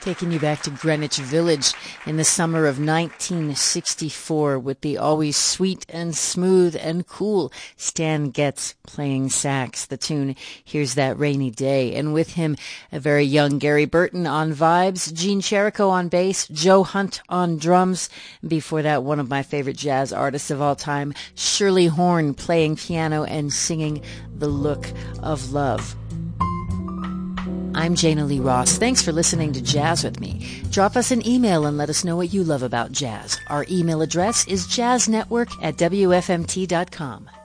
Taking you back to Greenwich Village in the summer of 1964 with the always sweet and smooth and cool Stan Getz playing sax. The tune, Here's That Rainy Day. And with him, a very young Gary Burton on vibes, Gene Cherico on bass, Joe Hunt on drums. Before that, one of my favorite jazz artists of all time, Shirley Horn, playing piano and singing The Look of Love. I'm Jana Lee Ross. Thanks for listening to Jazz with me. Drop us an email and let us know what you love about jazz. Our email address is jazznetwork@wfmt.com.